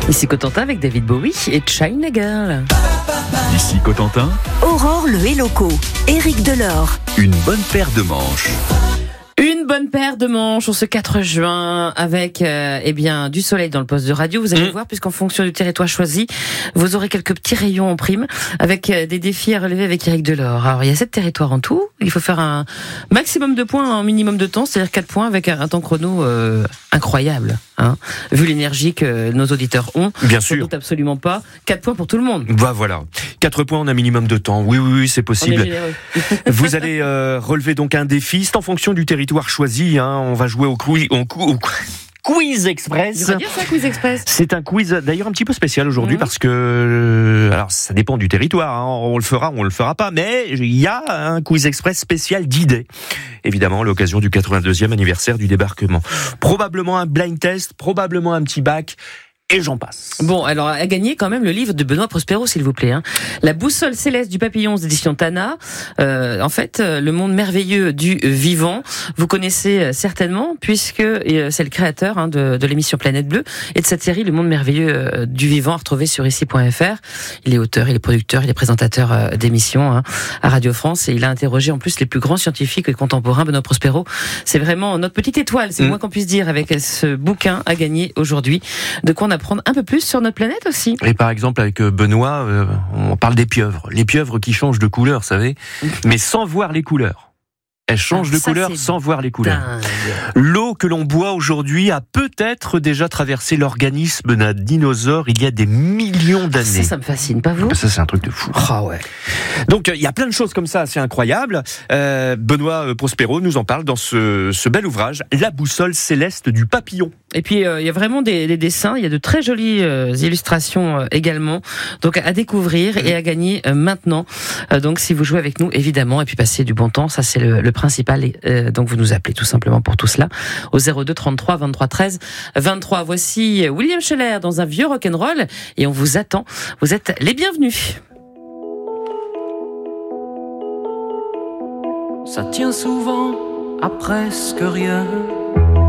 Ici Cotentin avec David Bowie et China Girl. Ici Cotentin, Aurore le Héloco, Éric Delort. une bonne paire de manches. Une bonne paire de manches en ce 4 juin avec du soleil dans le poste de radio. Vous allez voir, puisqu'en fonction du territoire choisi, vous aurez quelques petits rayons en prime avec des défis à relever avec Éric Delort. Alors il y a 7 territoires en tout. Il faut faire un maximum de points en minimum de temps, c'est-à-dire 4 points avec un temps chrono incroyable. Vu l'énergie que nos auditeurs ont. Bien Sans sûr. doute absolument pas. 4 points pour tout le monde. Voilà. 4 points en un minimum de temps. Oui, c'est On est possible. généreux. Vous allez relever donc un défi. C'est en fonction du territoire choisi. On va jouer au Quiz Il Express. va dire ça, Quiz Express. C'est un quiz d'ailleurs un petit peu spécial aujourd'hui parce que alors ça dépend du territoire. On le fera, on le fera pas. Mais il y a un Quiz Express spécial d'idées. Évidemment, à l'occasion du 82e anniversaire du débarquement. Probablement un blind test, probablement un petit bac. Et j'en passe. Bon, alors, à gagner quand même le livre de Benoît Prospero, s'il vous plaît. La boussole céleste du papillon aux éditions Tana. Le monde merveilleux du vivant. Vous connaissez certainement, puisque c'est le créateur de l'émission Planète Bleue et de cette série Le monde merveilleux du vivant, à retrouver sur ici.fr. Il est auteur, il est producteur, il est présentateur d'émissions à Radio France et il a interrogé en plus les plus grands scientifiques contemporains. Benoît Prospero, c'est vraiment notre petite étoile, c'est le moins qu'on puisse dire, avec ce bouquin à gagner aujourd'hui. De quoi on apprendre un peu plus sur notre planète aussi. Et par exemple, avec Benoît, on parle des pieuvres. Les pieuvres qui changent de couleur, vous savez, mais sans voir les couleurs. Elles changent de couleur sans voir les couleurs. Dingue. L'eau que l'on boit aujourd'hui a peut-être déjà traversé l'organisme d'un dinosaure il y a des millions d'années. Ça me fascine, pas vous? Ça, c'est un truc de fou. Ah ouais. Donc, il y a plein de choses comme ça assez incroyables. Benoît Prospero nous en parle dans ce bel ouvrage, La boussole céleste du papillon. Et puis, il y a vraiment des dessins, il y a de très jolies illustrations également. Donc, à découvrir et à gagner maintenant. Donc, si vous jouez avec nous, évidemment, et puis passer du bon temps, ça c'est le principal. Donc, vous nous appelez tout simplement pour tout cela au 02 33 23 13 23. Voici William Scheller dans un vieux rock'n'roll et on vous attend. Vous êtes les bienvenus. Ça tient souvent à presque rien.